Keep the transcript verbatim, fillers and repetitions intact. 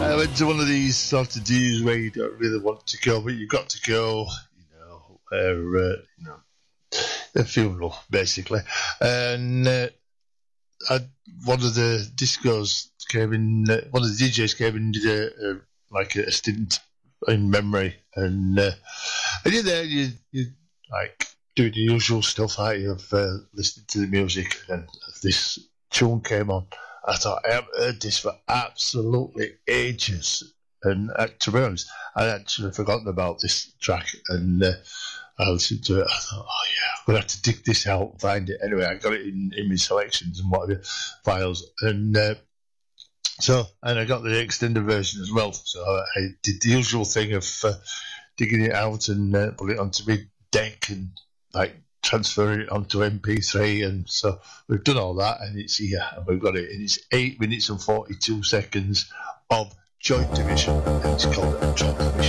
I went to one of these sort of days where you don't really want to go, but you've got to go, you know, where, uh, you know, a funeral, basically. And uh, I, one of the discos came in, uh, one of the D Js came in and did a, a, like a stint in memory. And, uh, and you're there, you, you like do the usual stuff, like you've uh, listened to the music, and then this tune came on. I thought, I haven't heard this for absolutely ages. And uh, to be honest, I'd actually forgotten about this track. And uh, I listened to it. I thought, oh, yeah, I'm going to have to dig this out and find it. Anyway, I got it in, in my selections and whatever files. And uh, so, and I got the extended version as well. So I did the usual thing of uh, digging it out and uh, put it onto my deck and, like, transferring it onto M P three, and so we've done all that, and it's here, and we've got it, and it's eight minutes and forty-two seconds of Joy Division, and it's called Joy Division.